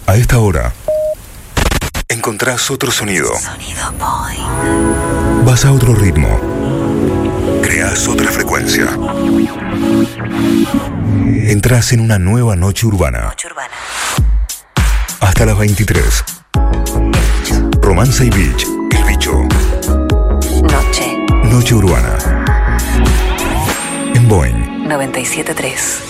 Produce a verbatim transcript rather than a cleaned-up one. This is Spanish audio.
A esta hora, encontrás otro sonido. Sonido Boing. Vas a otro ritmo. Creás otra frecuencia. Entrás en una nueva noche urbana. Noche urbana. Hasta las veintitrés. Romance y Beach. El Bicho. Noche. Noche urbana. En Boing. noventa y siete punto tres.